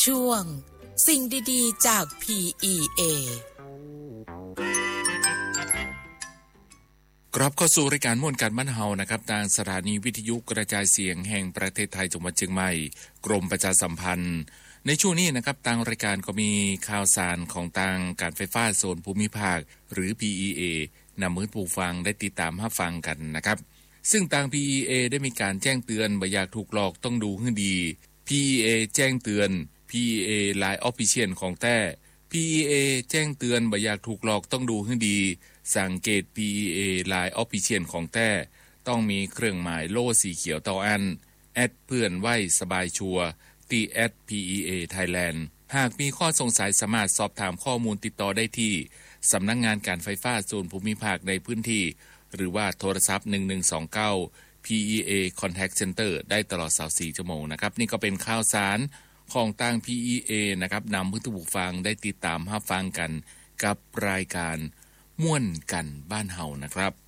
ช่วงสิ่งดีๆจาก PEA กลับเข้าสู่รายการม่วนกันบ้านเฮานะครับทางสถานีวิทยุกระจายเสียงแห่งประเทศไทยจังหวัดเชียงใหม่กรมประชาสัมพันธ์ในช่วงนี้นะครับทางรายการก็มีข่าวสารของทางการไฟฟ้าโซนภูมิภาคหรือ PEA นำมือผู้ฟังได้ติดตามรับฟังกันนะครับซึ่งทาง PEA ได้มีการแจ้งเตือนบ่อยากถูกหลอกต้องดูให้ดี PEA แจ้งเตือน PEA Line Official ของแต้ PEA แจ้งเตือนบ่อยากถูกหลอกต้องดูให้ดีสังเกต PEA Line Official ของแต้ต้องมีเครื่องหมายโล่สีเขียวต่ออันแอดเพื่อนไว้สบายชัวตีแอด PEA Thailand หากมีข้อสงสัยสามารถสอบถามข้อมูลติดต่อได้ที่สำนักงานการไฟฟ้าส่วนภูมิภาคในพื้นที่หรือว่าโทรศัพท์1129 PEA Contact Center ได้ตลอด24ชั่วโมงนะครับนี่ก็เป็นข่าวสารของทาง PEA นะครับนำผู้ฟังได้ติดตามรับฟังกันกับรายการม่วนกันบ้านเฮานะครับ